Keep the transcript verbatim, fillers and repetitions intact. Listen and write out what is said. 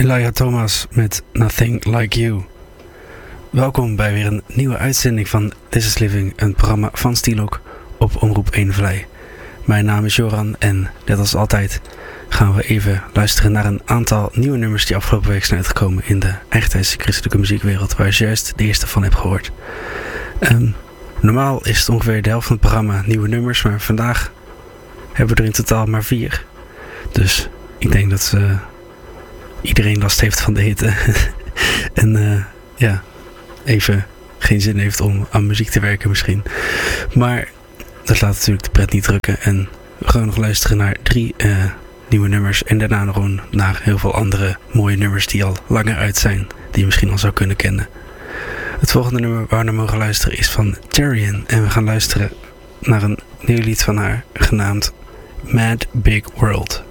Elijah Thomas met Nothing Like You. Welkom bij weer een nieuwe uitzending van This Is Living, een programma van Stielok op Omroep Eendevlei. Mijn naam is Joran en net als altijd gaan we even luisteren naar een aantal nieuwe nummers die afgelopen week zijn uitgekomen in de eigentijdse christelijke muziekwereld, waar je juist de eerste van hebt gehoord. Um, normaal is het ongeveer de helft van het programma nieuwe nummers, maar vandaag hebben we er in totaal maar vier. Dus ik denk dat uh, iedereen last heeft van de hitte en uh, ja, even geen zin heeft om aan muziek te werken misschien. Maar dat laat natuurlijk de pret niet drukken en we gaan nog luisteren naar drie uh, nieuwe nummers en daarna nog gewoon naar heel veel andere mooie nummers die al langer uit zijn, die je misschien al zou kunnen kennen. Het volgende nummer waar we naar mogen luisteren is van Terrian en we gaan luisteren naar een nieuw lied van haar genaamd Mad Big World.